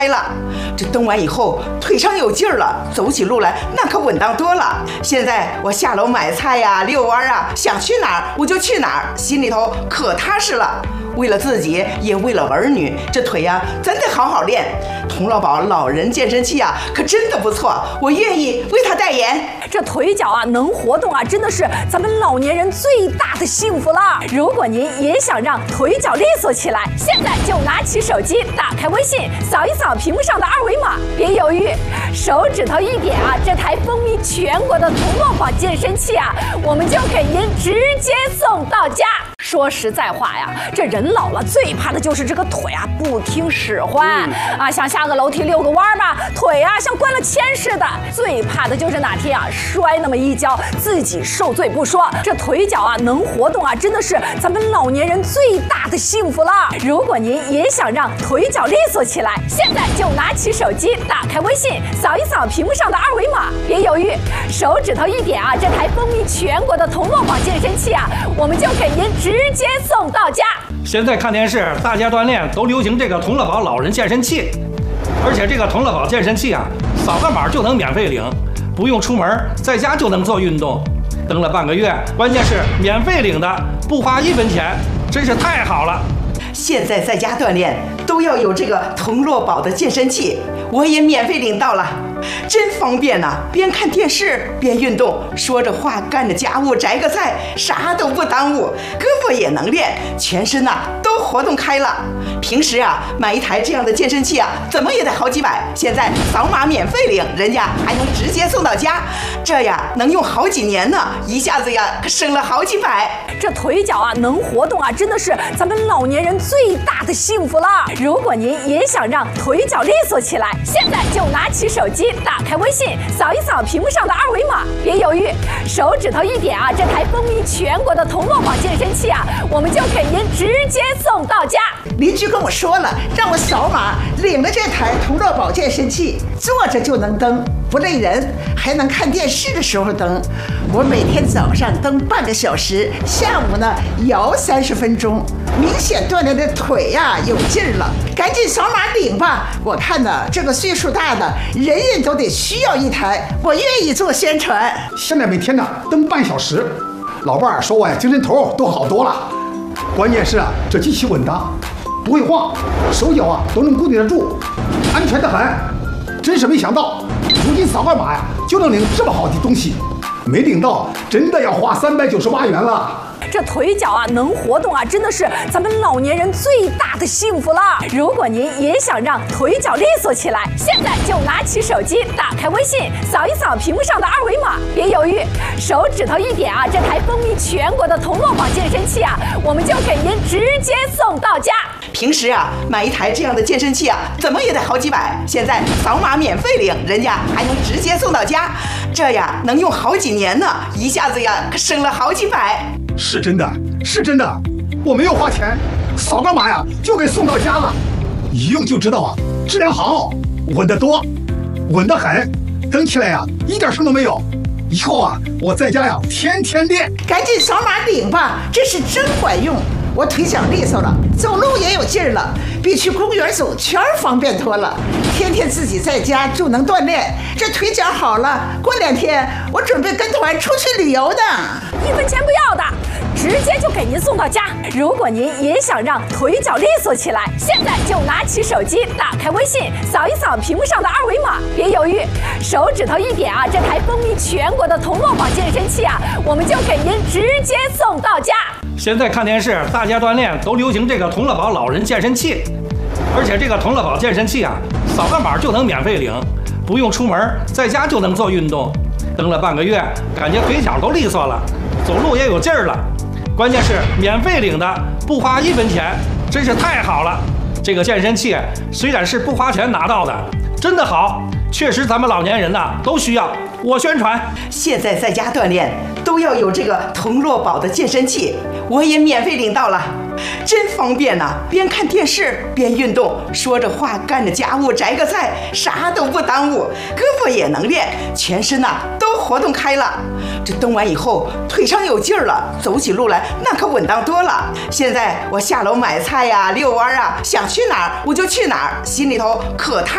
了，这蹬完以后腿上有劲儿了，走起路来那可稳当多了。现在我下楼买菜呀、遛弯啊，想去哪儿我就去哪儿，心里头可踏实了。为了自己，也为了儿女，这腿呀，咱得好好练。童乐宝老人健身器啊，可真的不错，我愿意为他代言。 这腿脚啊，能活动啊，真的是咱们老年人最大的幸福了。如果您也想让腿脚利索起来，现在就拿起手机，打开微信，扫一扫屏幕上的二维码，别犹豫，手指头一点啊，这台风靡全国的童乐宝健身器啊，我们就给您直接送到家。说实在话呀，这人老了最怕的就是这个腿啊不听使唤啊，想下个楼梯遛个弯吧，腿啊像灌了铅似的。最怕的就是哪天啊摔那么一跤，自己受罪不说，这腿脚啊能活动啊，真的是咱们老年人最大的幸福了。如果您也想让腿脚利索起来，现在就拿起手机，打开微信，扫一扫屏幕上的二维码，别犹豫，手指头一点啊，这台风靡全国的童乐宝健身器啊，我们就给您直接送到家。 现在看电视，大家锻炼都流行这个童乐宝老人健身器，而且这个童乐宝健身器啊，扫个码就能免费领，不用出门，在家就能做运动。登了半个月，关键是免费领的，不花1分钱，真是太好了。 现在在家锻炼都要有这个童乐宝的健身器，我也免费领到了，真方便呐！边看电视边运动，说着话干着家务，摘个菜，啥都不耽误，胳膊也能练，全身呐都活动开了。平时啊买一台这样的健身器啊，怎么也得好几百，现在扫码免费领，人家还能直接送到家，这呀能用好几年呢，一下子呀可省了好几百。 这腿脚啊能活动啊，真的是咱们老年人最大的幸福了。如果您也想让腿脚利索起来，现在就拿起手机，打开微信，扫一扫屏幕上的二维码，别犹豫，手指头一点啊，这台风靡全国的童乐宝健身器啊，我们就给您直接送到家。 邻居跟我说了，让我扫码领了这台童乐宝健身器，坐着就能蹬，不累人，还能看电视的时候蹬。我每天早上蹬半个小时，下午呢摇30分钟，明显锻炼的腿呀有劲儿了。赶紧扫码领吧！我看呢，这个岁数大的人人都得需要一台，我愿意做宣传。 现在每天呢蹬半小时，老伴儿说我呀精神头都好多了。关键是啊，这机器稳当，不会晃，手脚啊都能固定得住，安全得很。真是没想到，如今扫个码呀就能领这么好的东西，没领到真的要花398元了。 这腿脚啊能活动啊，真的是咱们老年人最大的幸福了。如果您也想让腿脚利索起来，现在就拿起手机，打开微信，扫一扫屏幕上的二维码，别犹豫，手指头一点啊，这台风靡全国的童乐宝健身器啊，我们就给您直接送到家。 平时啊买一台这样的健身器啊，怎么也得好几百，现在扫码免费领，人家还能直接送到家，这呀能用好几年呢，一下子呀可省了好几百。 是真的，是真的，我没有花钱，扫个码呀就给送到家了，一用就知道啊，质量好，稳得多，稳得很，蹬起来呀一点声都没有。以后啊我在家呀天天练。 赶紧扫码领吧，这是真管用。我腿脚利索了，走路也有劲儿了，比去公园走圈方便多了。天天自己在家就能锻炼，这腿脚好了，过2天我准备跟团出去旅游呢。 1分钱不要的，直接就给您送到家。如果您也想让腿脚利索起来，现在就拿起手机，打开微信，扫一扫屏幕上的二维码，别犹豫，手指头一点啊，这台风靡全国的童乐宝健身器啊，我们就给您直接送到家。 现在看电视，大家锻炼都流行这个童乐宝老人健身器，而且这个童乐宝健身器啊，扫个码就能免费领，不用出门，在家就能做运动。蹬了半个月，感觉腿脚都利索了，走路也有劲儿了。关键是免费领的，不花1分钱，真是太好了。这个健身器虽然是不花钱拿到的，真的好，确实咱们老年人呐都需要。我宣传， 现在在家锻炼都要有这个童乐宝的健身器，我也免费领到了，真方便呐！边看电视边运动，说着话干着家务，摘个菜，啥都不耽误，胳膊也能练，全身呐都活动开了。这蹬完以后腿上有劲儿了，走起路来那可稳当多了。现在我下楼买菜呀、遛弯啊，想去哪儿我就去哪儿，心里头可踏